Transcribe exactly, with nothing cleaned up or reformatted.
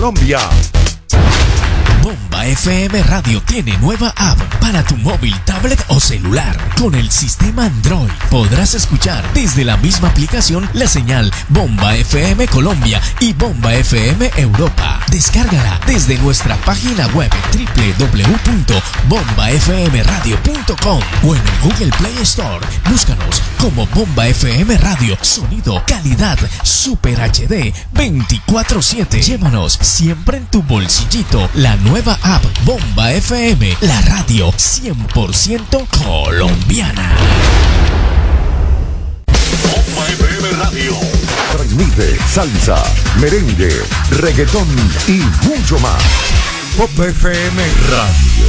Colombia. Bomba F M Radio tiene nueva app para tu móvil, tablet o celular. Con el sistema Android podrás escuchar desde la misma aplicación la señal Bomba F M Colombia y Bomba F M Europa. Descárgala desde nuestra página web doble u doble u doble u punto bomba f m radio punto com o en el Google Play Store. Búscanos como Bomba F M Radio. Sonido, calidad, Super H D veinticuatro siete. Llévanos siempre en tu bolsillito la nueva app Bomba F M, la radio cien por ciento colombiana. Bomba F M Radio transmite salsa, merengue, reggaetón y mucho más. Bomba F M Radio,